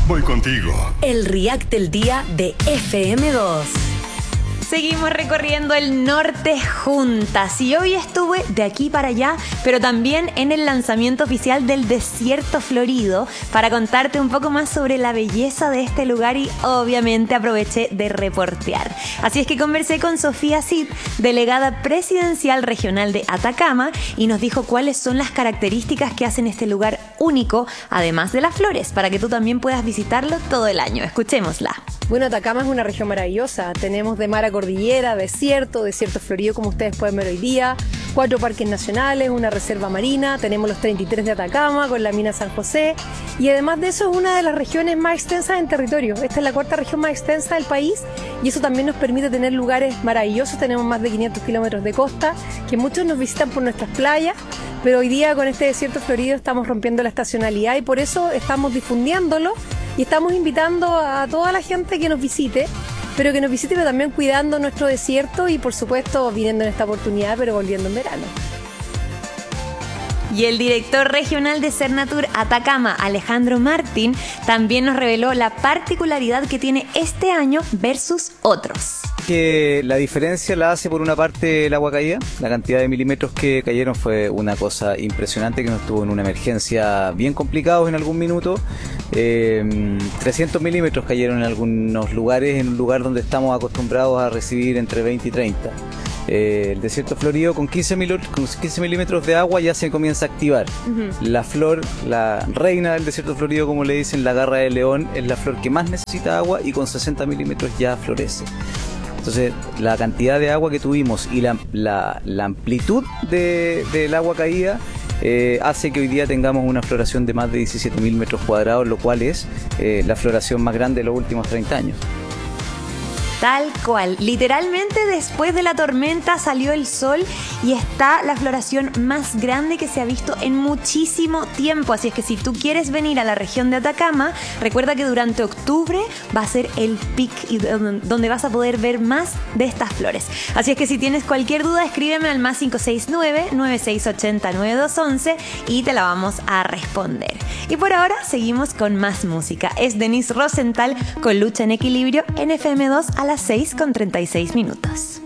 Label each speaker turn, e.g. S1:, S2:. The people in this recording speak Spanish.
S1: Voy contigo.
S2: El React del día de FM2. Seguimos recorriendo el norte juntas y hoy estuve de aquí para allá, pero también en el lanzamiento oficial del Desierto Florido para contarte un poco más sobre la belleza de este lugar y obviamente aproveché de reportear. Así es que conversé con Sofía Cid, delegada presidencial regional de Atacama, y nos dijo cuáles son las características que hacen este lugar único, además de las flores, para que tú también puedas visitarlo todo el año. Escuchémosla.
S3: Bueno, Atacama es una región maravillosa. Tenemos de mar a cordillera, desierto florido, como ustedes pueden ver hoy día, 4 parques nacionales, una reserva marina, tenemos los 33 de Atacama con la mina San José, y además de eso es una de las regiones más extensas en territorio. Esta es la 4ª región más extensa del país y eso también nos permite tener lugares maravillosos. Tenemos más de 500 kilómetros de costa que muchos nos visitan por nuestras playas, pero hoy día con este Desierto Florido estamos rompiendo la estacionalidad y por eso estamos difundiéndolo y estamos invitando a toda la gente que nos visite, pero también cuidando nuestro desierto y por supuesto viniendo en esta oportunidad, pero volviendo en verano.
S2: Y el director regional de Cernatur Atacama, Alejandro Martín, también nos reveló la particularidad que tiene este año versus otros.
S4: Que la diferencia la hace por una parte el agua caída. La cantidad de milímetros que cayeron fue una cosa impresionante, que nos tuvo en una emergencia bien complicados en algún minuto. 300 milímetros cayeron en algunos lugares, en un lugar donde estamos acostumbrados a recibir entre 20 y 30. El Desierto Florido con 15 milímetros de agua ya se comienza a activar. La flor, la reina del Desierto Florido, como le dicen, la garra de león, es la flor que más necesita agua y con 60 milímetros ya florece. Entonces, la cantidad de agua que tuvimos y la amplitud del agua caída hace que hoy día tengamos una floración de más de 17.000 metros cuadrados, lo cual es la floración más grande de los últimos 30 años.
S2: Tal cual, literalmente después de la tormenta salió el sol y está la floración más grande que se ha visto en muchísimo tiempo. Así es que si tú quieres venir a la región de Atacama, recuerda que durante octubre va a ser el pic y donde vas a poder ver más de estas flores. Así es que si tienes cualquier duda, escríbeme al más 569-9680-9211 y te la vamos a responder. Y por ahora seguimos con más música. Es Denise Rosenthal con Lucha en Equilibrio en FM2 a las 6:36 minutos.